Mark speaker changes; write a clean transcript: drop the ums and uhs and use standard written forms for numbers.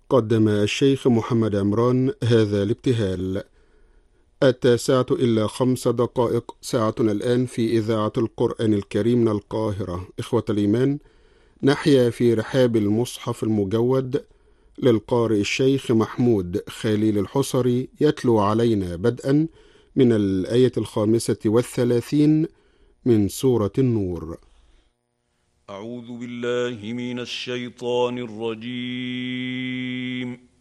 Speaker 1: قدم الشيخ محمد عمران هذا الابتهال. 9:05 ساعتنا الآن في إذاعة القرآن الكريم من القاهرة. إخوة الإيمان، نحيا في رحاب المصحف المجود للقارئ الشيخ محمود خليل الحصري، يتلو علينا بدءا من الآية 35 من سورة النور.
Speaker 2: أعوذ بالله من الشيطان الرجيم.